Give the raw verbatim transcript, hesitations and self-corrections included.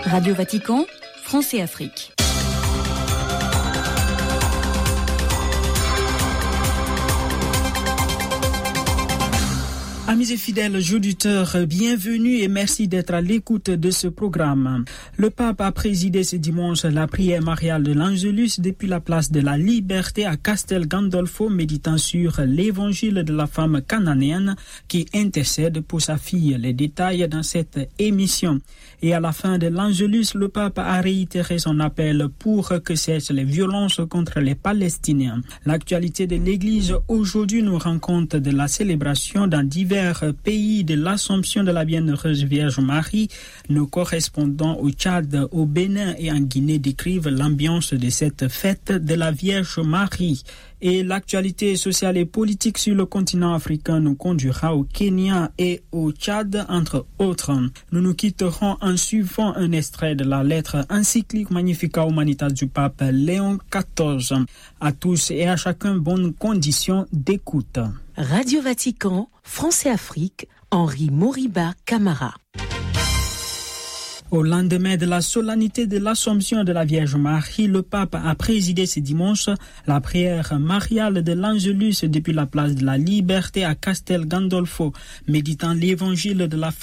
Radio Vatican, France et Afrique. Amis et fidèles auditeurs, bienvenue et merci d'être à l'écoute de ce programme. Le pape a présidé ce dimanche la prière mariale de l'Angélus depuis la place de la Liberté à Castel Gandolfo, méditant sur l'évangile de la femme cananéenne qui intercède pour sa fille. Les détails dans cette émission. Et à la fin de l'Angélus, le pape a réitéré son appel pour que cessent les violences contre les Palestiniens. L'actualité de l'Église aujourd'hui nous rend compte de la célébration dans divers pays de l'Assomption de la Bienheureuse Vierge Marie. Nos correspondants au Tchad, au Bénin et en Guinée décrivent l'ambiance de cette fête de la Vierge Marie. Et l'actualité sociale et politique sur le continent africain nous conduira au Kenya et au Tchad, entre autres. Nous nous quitterons en suivant un extrait de la lettre encyclique Magnificat Humanitas du pape Léon quatorze. À tous et à chacun, bonnes conditions d'écoute. Radio Vatican, France et Afrique, Henri Moriba Camara. Au lendemain de la solennité de l'Assomption de la Vierge Marie, le pape a présidé ce dimanche la prière mariale de l'Angélus depuis la place de la Liberté à Castel Gandolfo, méditant l'évangile de la